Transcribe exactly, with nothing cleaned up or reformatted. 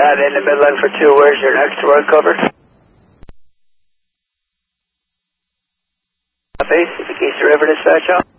that in the Midland for two. Where's your next word cover? Copy. East River dispatch on.